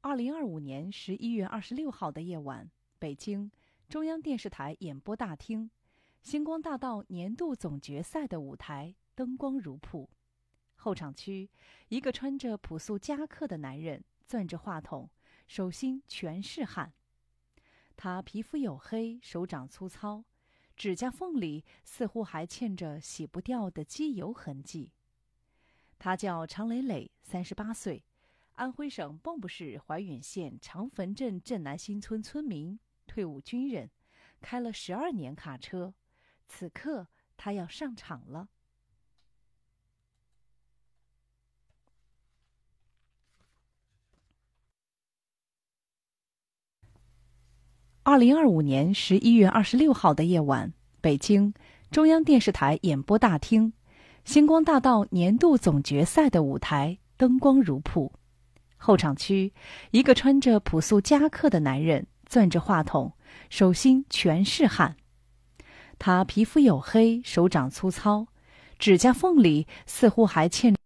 2025年11月26号的夜晚，北京中央电视台演播大厅，星光大道年度总决赛的舞台灯光如瀑。候场区，一个穿着朴素夹克的男人攥着话筒，手心全是汗。他皮肤黝黑，手掌粗糙，指甲缝里似乎还嵌着洗不掉的机油痕迹。他叫常磊磊，38岁，安徽省蚌埠市怀远县长坟镇镇南新村村民，退伍军人，开了12年卡车。此刻他要上场了。2025年11月26号的夜晚，北京中央电视台演播大厅，星光大道年度总决赛的舞台灯光如瀑。候场区，一个穿着朴素夹克的男人攥着话筒，手心全是汗。他皮肤黝黑，手掌粗糙，指甲缝里似乎还嵌